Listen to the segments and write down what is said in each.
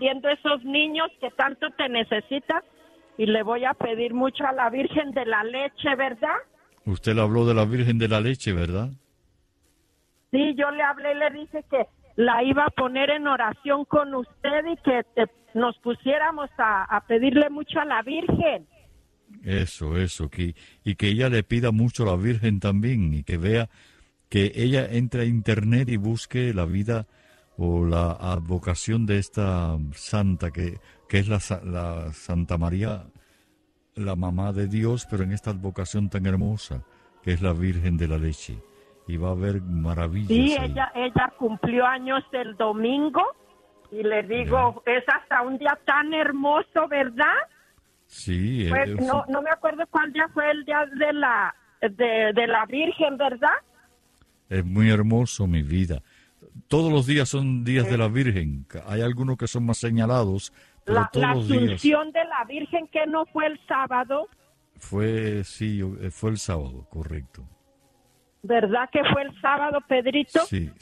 atendiendo a esos niños que tanto te necesitan. Y le voy a pedir mucho a la Virgen de la Leche, ¿verdad? Usted le habló de la Virgen de la Leche, ¿verdad? Sí, yo le hablé y le dije que la iba a poner en oración con usted y que nos pusiéramos a pedirle mucho a la Virgen. Eso, y que ella le pida mucho a la Virgen también, y que vea que ella entre a internet y busque la vida o la advocación de esta santa que es la Santa María, la mamá de Dios, pero en esta advocación tan hermosa que es la Virgen de la Leche. Y va a haber maravillas. Sí, ahí. ella cumplió años el domingo y le digo, es hasta un día tan hermoso, ¿verdad? Sí. Pues no me acuerdo cuál día fue el día de la Virgen, ¿verdad? Es muy hermoso, mi vida. Todos los días son días de la Virgen. Hay algunos que son más señalados, pero todos los días. La Asunción de la Virgen, que no fue el sábado. Fue el sábado, correcto. ¿Verdad que fue el sábado, Pedrito? Sí.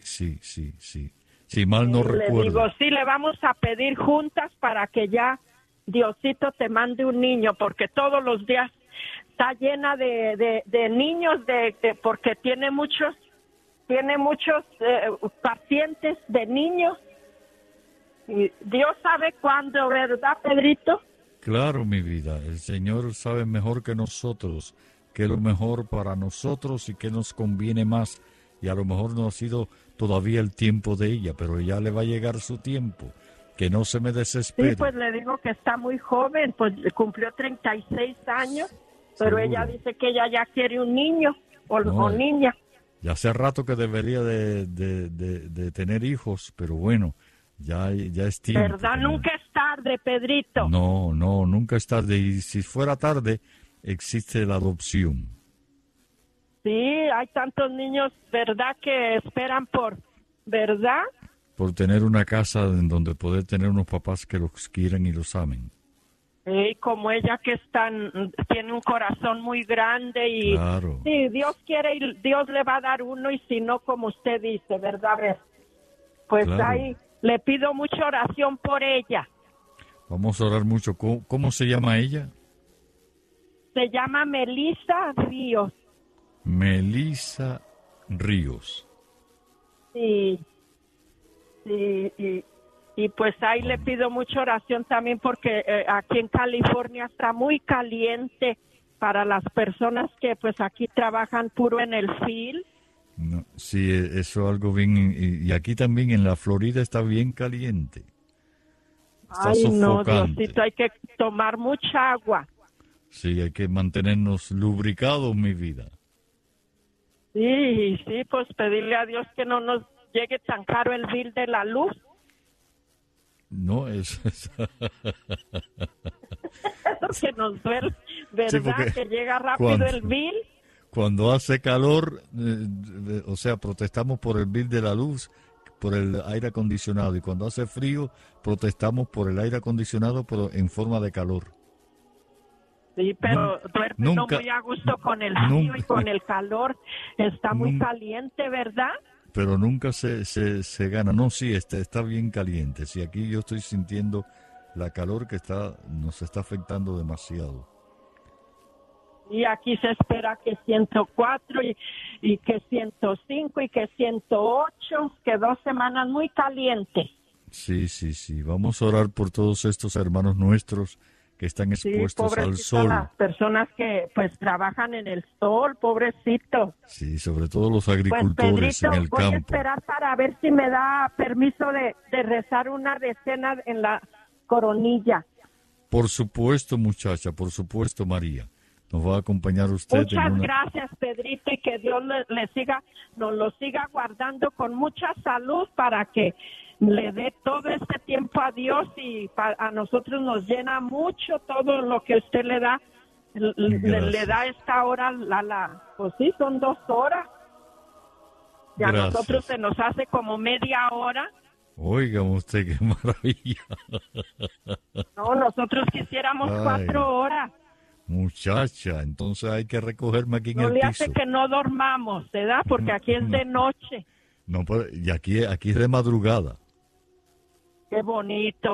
Si mal no recuerdo. Le digo, sí, le vamos a pedir juntas para que ya Diosito te mande un niño, porque todos los días está llena de niños, porque tiene muchos pacientes de niños. Y Dios sabe cuándo, ¿verdad, Pedrito? Claro, mi vida. El Señor sabe mejor que nosotros qué es lo mejor para nosotros y qué nos conviene más. Y a lo mejor no ha sido todavía el tiempo de ella, pero ya le va a llegar su tiempo. Que no se me desespere. Sí, pues le digo que está muy joven, pues cumplió 36 años, pero ¿Seguro? ella dice que ella ya quiere un niño o niña. Ya hace rato que debería de tener hijos, pero bueno, ya es tiempo. ¿Verdad? Nunca es tarde, Pedrito. No, nunca es tarde. Y si fuera tarde, existe la adopción. Sí, hay tantos niños, ¿verdad? Que esperan ¿verdad? Por tener una casa en donde poder tener unos papás que los quieran y los amen. Como ella que tiene un corazón muy grande y claro. Sí, Dios quiere y Dios le va a dar uno, y si no, como usted dice, ¿verdad? A ver, pues claro. Ahí le pido mucha oración por ella. Vamos a orar mucho. ¿Cómo se llama ella? Se llama Melissa Ríos. Melissa Ríos. Sí, y pues ahí le pido mucha oración también, porque aquí en California está muy caliente para las personas que pues aquí trabajan puro en el field. No, sí, eso es algo bien, y aquí también en la Florida está bien caliente. Está sofocante. No, Diosito, hay que tomar mucha agua. Sí, hay que mantenernos lubricados, mi vida. Sí, pues pedirle a Dios que no nos llegue tan caro el bill de la luz. No, es... que nos duele, ¿verdad? Sí, que llega rápido el bill. Cuando hace calor, o sea, protestamos por el bill de la luz, por el aire acondicionado. Y cuando hace frío, protestamos por el aire acondicionado, pero en forma de calor. Sí, pero duerme no muy a gusto con el frío y con el calor. Está muy caliente, ¿verdad? Pero nunca se gana. No, sí, está bien caliente. Sí, aquí yo estoy sintiendo la calor que nos está afectando demasiado. Y aquí se espera que 104 y que 105 y que 108, que 2 semanas muy caliente. Sí. Vamos a orar por todos estos hermanos nuestros que están expuestos al sol. Las personas que pues trabajan en el sol, pobrecito. Sí, sobre todo los agricultores pues, Pedrito, en el campo. Voy a esperar para ver si me da permiso de rezar una decena en la coronilla. Por supuesto, muchacha, por supuesto, María. Nos va a acompañar usted. Muchas gracias, Pedrito, y que Dios nos lo siga guardando con mucha salud para que le dé todo este tiempo a Dios, y a nosotros nos llena mucho todo lo que usted le da. Le da esta hora, pues sí, son 2 horas. Y a nosotros se nos hace como media hora. Oiga usted, qué maravilla. No, nosotros quisiéramos 4 horas. Muchacha, entonces hay que recogerme aquí en el piso. No le hace que no dormamos, ¿verdad? Porque aquí es de noche. No, y aquí es de madrugada. Qué bonito.